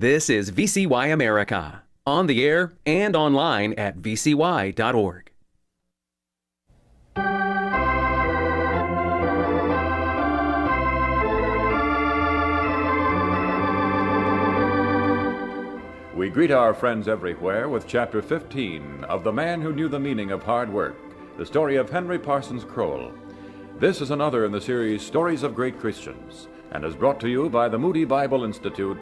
This is VCY America, on the air and online at vcy.org. We greet our friends everywhere with Chapter 15 of The Man Who Knew the Meaning of Hard Work, the story of Henry Parsons Kroll. This is another in the series Stories of Great Christians, and is brought to you by the Moody Bible Institute